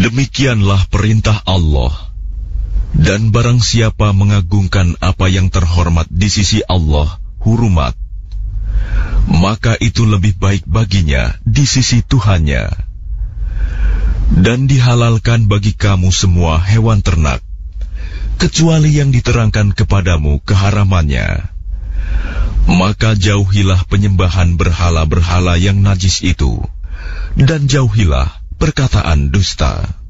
Demikianlah perintah Allah. Dan barang siapa mengagungkan apa yang terhormat di sisi Allah, hurumat, maka itu lebih baik baginya di sisi Tuhannya. Dan dihalalkan bagi kamu semua hewan ternak, kecuali yang diterangkan kepadamu keharamannya. Maka jauhilah penyembahan berhala-berhala yang najis itu, dan jauhilah perkataan dusta.